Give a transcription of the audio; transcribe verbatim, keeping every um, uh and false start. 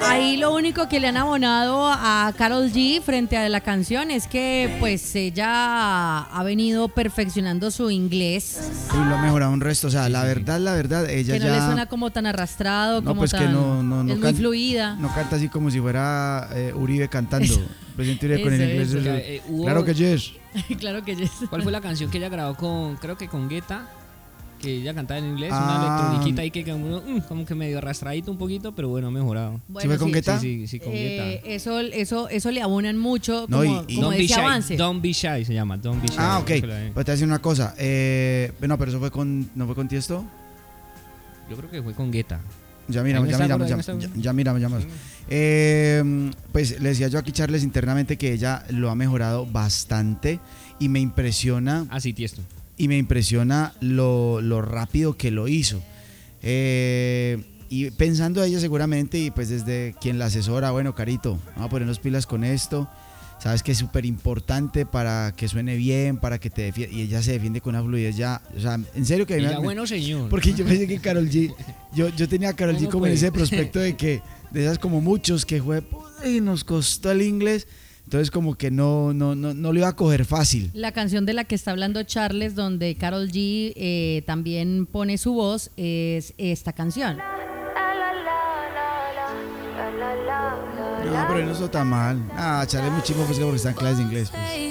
ahí lo único que le han abonado a Karol G frente a la canción es que pues ella ha venido perfeccionando su inglés. Uy, lo ha mejorado un resto, o sea, la verdad, la verdad, ella que no ya... le suena como tan arrastrado, no, como pues tan... que no, no, no es can... muy fluida. No canta así como si fuera eh, Uribe cantando. Presidente Uribe con el Eso, inglés. eso. Eso. Eh, hubo- Claro que yes. Claro que yes. ¿Cuál fue la canción que ella grabó con, creo que con Guetta? Que ella cantaba en inglés, una Ah. electroniquita ahí que como, mm, como que medio arrastradito un poquito, pero bueno, ha mejorado. Bueno, ¿Sí fue con sí, Guetta? Sí, sí, sí, con Eh, Guetta. eso, eso, eso le abonan mucho, No, como, y- y- como Don't be decía shy, Avance. Don't be shy se llama, Don't be shy. Ah, ok. Creo que la- Pero te voy a decir una cosa. Eh, no, pero eso fue con... ¿No fue con Tiesto? Yo creo que fue con Guetta. Ya miramos, Ahí ya me está, miramos, ahí ya, me está. ya, ya miramos, ya miramos. Eh, pues le decía yo aquí, Charles, internamente que ella lo ha mejorado bastante y me impresiona, Ah, sí, Tiesto. y me impresiona lo, lo rápido que lo hizo. Eh, y pensando a ella seguramente, y pues desde quien la asesora, bueno, Carito, vamos a ponernos pilas con esto. Sabes que es súper importante para que suene bien, para que te defienda. Y ella se defiende con una fluidez ya. O sea, en serio que a mí Ella, me- bueno, señor. porque yo pensé que Karol G, yo, yo tenía a Karol G ¿Cómo como en puede? ese prospecto de que, de esas como muchos que fue, puta, y nos costó el inglés, entonces como que no, no, no, no lo iba a coger fácil. La canción de la que está hablando Charles, donde Karol G eh, también pone su voz, es esta canción. No, pero no está tan mal. Ah, Charles muy chimo pues que porque está en clases de inglés, pues.